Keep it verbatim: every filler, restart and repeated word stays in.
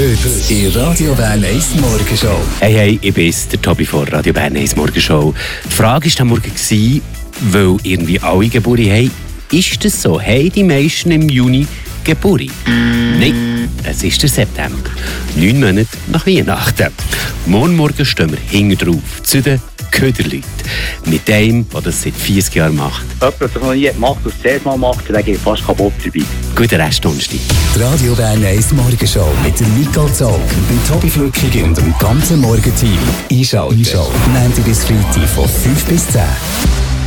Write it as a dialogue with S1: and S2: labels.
S1: Heute in Radio Bern eins Morgenshow.
S2: Hey, hey, ich bin der Tobi von Radio Bern eins Morgenshow. Die Frage war am Morgen, weil irgendwie alle Geburtstag haben. Ist das so? Haben die meisten im Juni Geburtstag? Nein, es ist der September. Neun Monate nach Weihnachten. Morgen Morgen stehen wir hinten drauf zu den Köderleuten. Mit dem, der das seit vierzig Jahren macht.
S3: Jemand, der das noch nie gemacht und es das erste Mal macht, der geht fast kaputt dabei.
S2: Guten Rest Donnerstag.
S1: Die Radio Bern eins Morgenshow mit dem Nicole Zog, dem Tobi Flückig und dem ganzen Morgenteam. Einschalten. Einschalten. Montag bis Freitag von fünf bis zehn.